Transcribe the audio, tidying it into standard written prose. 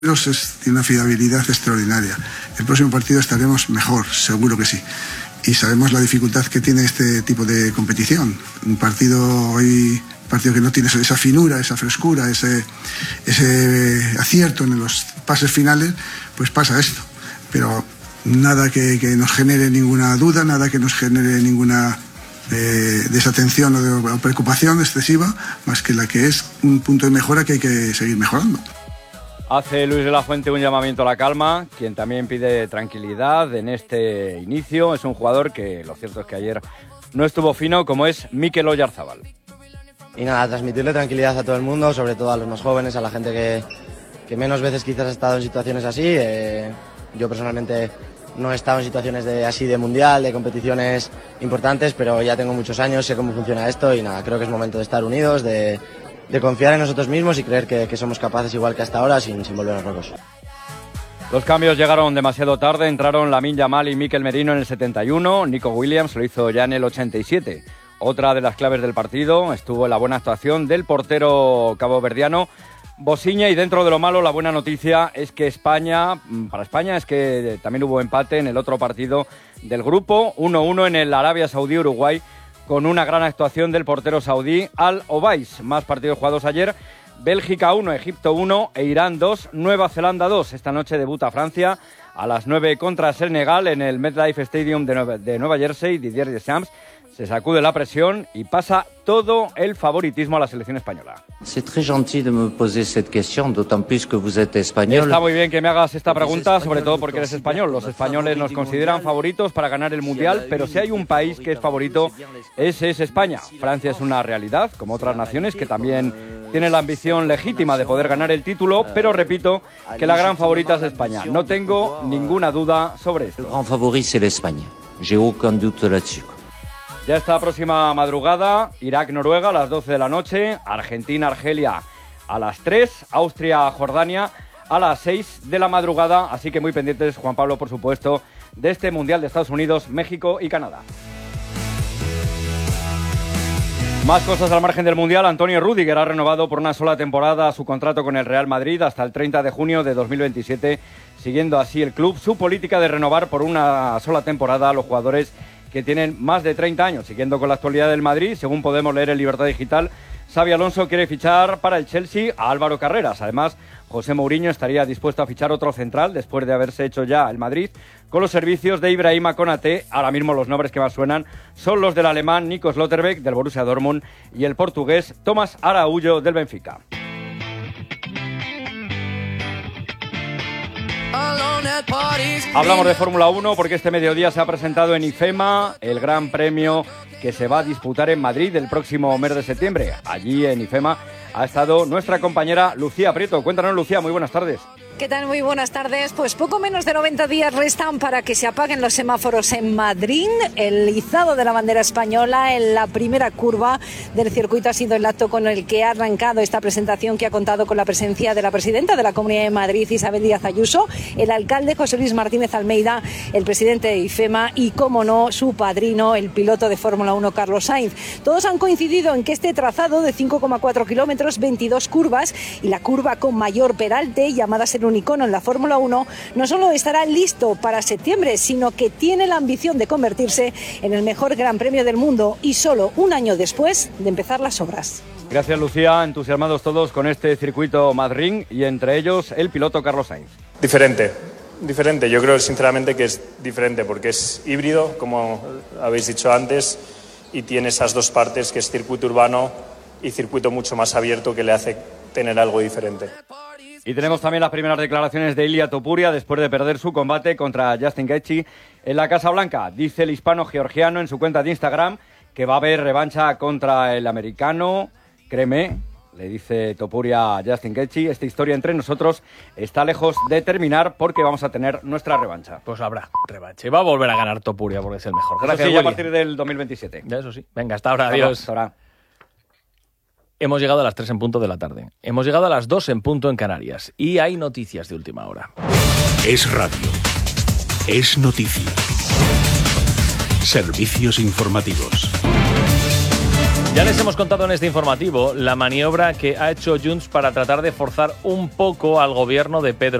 Tiene una fiabilidad extraordinaria. El próximo partido estaremos mejor, seguro que sí. Y sabemos la dificultad que tiene este tipo de competición. Un partido que no tiene esa finura, esa frescura, ese acierto en los pases finales, pues pasa esto. Pero nada que nos genere ninguna duda, nada que nos genere ninguna desatención o preocupación excesiva, más que la que es un punto de mejora que hay que seguir mejorando. Hace Luis de la Fuente un llamamiento a la calma, quien también pide tranquilidad en este inicio. Es un jugador que lo cierto es que ayer no estuvo fino, como es Mikel Oyarzabal. Y nada, transmitirle tranquilidad a todo el mundo, sobre todo a los más jóvenes, a la gente que menos veces quizás ha estado en situaciones así. Yo personalmente no he estado en situaciones así de mundial, de competiciones importantes, pero ya tengo muchos años, sé cómo funciona esto y nada, creo que es momento de estar unidos, de confiar en nosotros mismos y creer que somos capaces igual que hasta ahora sin volvernos locos. Los cambios llegaron demasiado tarde, entraron Lamine Yamal y Mikel Merino en el 71, Nico Williams lo hizo ya en el 87. Otra de las claves del partido estuvo en la buena actuación del portero caboverdiano Bosiña, y dentro de lo malo la buena noticia es que para España es que también hubo empate en el otro partido del grupo, 1-1 en el Arabia Saudí-Uruguay, con una gran actuación del portero saudí Al Obaís. Más partidos jugados ayer: Bélgica 1, Egipto 1 e Irán 2, Nueva Zelanda 2. Esta noche debuta Francia a las 9 contra Senegal en el MetLife Stadium de Nueva Jersey. Didier Deschamps se sacude la presión y pasa todo el favoritismo a la selección española. C'est très gentil de me poser cette question, d'autant plus que vous êtes espagnol. Está muy bien que me hagas esta pregunta, sobre todo porque eres español. Los españoles nos consideran favoritos para ganar el Mundial, pero si hay un país que es favorito, ese es España. Francia es una realidad, como otras naciones que también tienen la ambición legítima de poder ganar el título, pero repito que la gran favorita es España. No tengo ninguna duda sobre esto. El gran favorito es España. J'ai aucun doute là-dessus. Ya esta próxima madrugada, Irak-Noruega a las 12 de la noche, Argentina-Argelia a las 3, Austria-Jordania a las 6 de la madrugada. Así que muy pendientes, Juan Pablo, por supuesto, de este Mundial de Estados Unidos, México y Canadá. Más cosas al margen del Mundial. Antonio Rüdiger ha renovado por una sola temporada su contrato con el Real Madrid hasta el 30 de junio de 2027, siguiendo así el club su política de renovar por una sola temporada a los jugadores que tienen más de 30 años. Siguiendo con la actualidad del Madrid, según podemos leer en Libertad Digital, Xabi Alonso quiere fichar para el Chelsea a Álvaro Carreras. Además, José Mourinho estaría dispuesto a fichar otro central después de haberse hecho ya el Madrid con los servicios de Ibrahima Konaté. Ahora mismo los nombres que más suenan son los del alemán Nico Schlotterbeck del Borussia Dortmund y el portugués Tomás Araújo del Benfica. Hablamos de Fórmula 1 porque este mediodía se ha presentado en IFEMA el Gran Premio que se va a disputar en Madrid el próximo mes de septiembre. Allí en IFEMA ha estado nuestra compañera Lucía Prieto. Cuéntanos, Lucía, muy buenas tardes. ¿Qué tal? Muy buenas tardes. Pues poco menos de 90 días restan para que se apaguen los semáforos en Madrid. El izado de la bandera española en la primera curva del circuito ha sido el acto con el que ha arrancado esta presentación, que ha contado con la presencia de la presidenta de la Comunidad de Madrid, Isabel Díaz Ayuso, el alcalde José Luis Martínez Almeida, el presidente de IFEMA y, como no, su padrino, el piloto de Fórmula 1, Carlos Sainz. Todos han coincidido en que este trazado de 5,4 kilómetros, 22 curvas y la curva con mayor peralte, llamada a ser un icono en la Fórmula 1, no solo estará listo para septiembre, sino que tiene la ambición de convertirse en el mejor Gran Premio del mundo, y solo un año después de empezar las obras. Gracias, Lucía. Entusiasmados todos con este circuito Madrid y entre ellos el piloto Carlos Sainz. Diferente. Yo creo sinceramente que es diferente porque es híbrido, como habéis dicho antes, y tiene esas dos partes, que es circuito urbano y circuito mucho más abierto, que le hace tener algo diferente. Y tenemos también las primeras declaraciones de Ilia Topuria después de perder su combate contra Justin Gaethje en la Casa Blanca. Dice el hispano-georgiano en su cuenta de Instagram que va a haber revancha contra el americano. Créeme, le dice Topuria a Justin Gaethje, esta historia entre nosotros está lejos de terminar porque vamos a tener nuestra revancha. Pues habrá revancha. Y va a volver a ganar Topuria porque es el mejor. Gracias, sí, a partir del 2027. Eso sí. Venga, hasta ahora. Adiós. Hasta ahora. Hemos llegado a las 3 en punto de la tarde. Hemos llegado a las 2 en punto en Canarias. Y hay noticias de última hora. Es radio. Es noticia. Servicios informativos. Ya les hemos contado en este informativo la maniobra que ha hecho Junts para tratar de forzar un poco al gobierno de Pedro